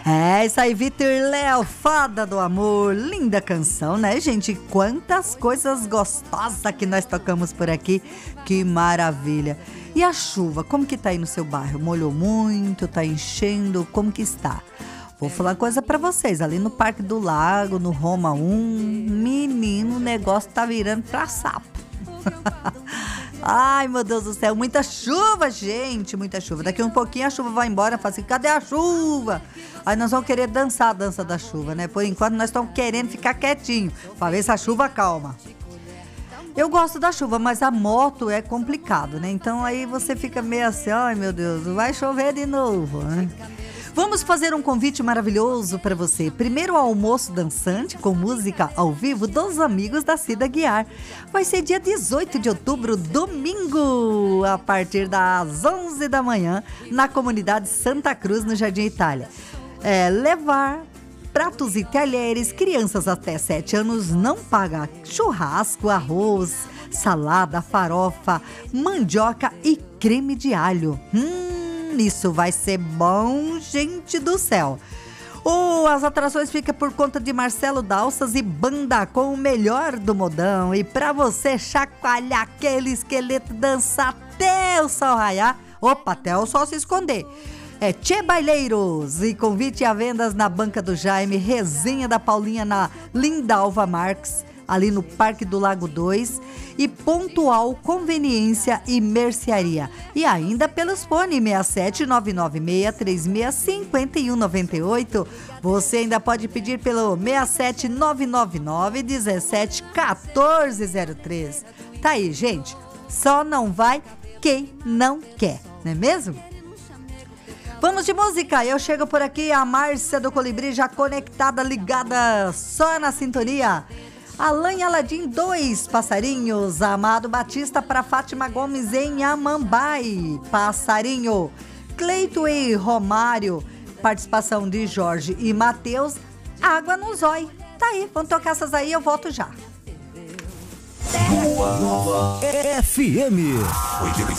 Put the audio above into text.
É, isso aí, Vitor Léo, Fada do Amor. Linda canção, né, gente? Quantas coisas gostosas que nós tocamos por aqui. Que maravilha. E a chuva, como que tá aí no seu bairro? Molhou muito? Tá enchendo? Como que está? Vou falar uma coisa pra vocês. Ali no Parque do Lago, no Roma 1, menino, o negócio tá virando pra sapo. Ai, meu Deus do céu, muita chuva, gente, muita chuva. Daqui um pouquinho a chuva vai embora, fala assim, cadê a chuva? Aí nós vamos querer dançar a dança da chuva, né? Por enquanto nós estamos querendo ficar quietinho, pra ver se a chuva calma. Eu gosto da chuva, mas a moto é complicado, né? Então aí você fica meio assim, ai meu Deus, vai chover de novo, né? Vamos fazer um convite maravilhoso para você. Primeiro almoço dançante com música ao vivo dos amigos da Cida Guiar. Vai ser dia 18 de outubro, domingo, a partir das 11 da manhã, na comunidade Santa Cruz, no Jardim Itália. Levar pratos e talheres, crianças até 7 anos não pagam churrasco, arroz, salada, farofa, mandioca e creme de alho. Isso vai ser bom, gente do céu. As atrações ficam por conta de Marcelo Dalças e banda com o melhor do modão. E pra você chacoalhar aquele esqueleto, dançar até o sol raiar, até o sol se esconder. Tchê Baileiros e convite a vendas na Banca do Jaime, resenha da Paulinha na Lindalva Marques, ali no Parque do Lago 2, e Pontual Conveniência e Mercearia. E ainda pelos fones 67996365198. Você ainda pode pedir pelo 67999171403. Tá aí, gente. Só não vai quem não quer, não é mesmo? Vamos de música, eu chego por aqui, a Márcia do Colibri já conectada, ligada, só na sintonia. Alain Aladim 2 passarinhos, Amado Batista para Fátima Gomes em Amambai, passarinho. Cleito e Romário, participação de Jorge e Matheus, Água no Zói. Tá aí, vamos tocar essas aí, eu volto já. Boa Nova FM.